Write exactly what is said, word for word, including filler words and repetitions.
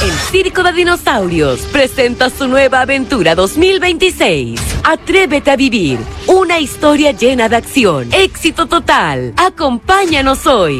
El Circo de Dinosaurios presenta su nueva aventura dos mil veintiséis. Atrévete a vivir una historia llena de acción, éxito total. Acompáñanos hoy.